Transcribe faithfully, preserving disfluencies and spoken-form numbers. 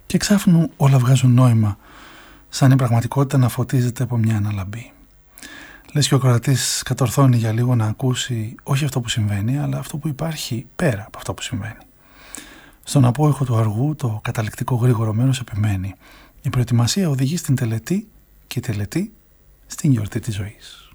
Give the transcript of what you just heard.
Και εξάφνου όλα βγάζουν νόημα, σαν η πραγματικότητα να φωτίζεται από μια αναλαμπή. Λες και ο κρατής κατορθώνει για λίγο να ακούσει όχι αυτό που συμβαίνει, αλλά αυτό που υπάρχει πέρα από αυτό που συμβαίνει. Στον απόϊχο του αργού το καταληκτικό γρήγορο μέρος επιμένει. Η προετοιμασία οδηγεί στην τελετή και η τελετή στην γιορτή της ζωής.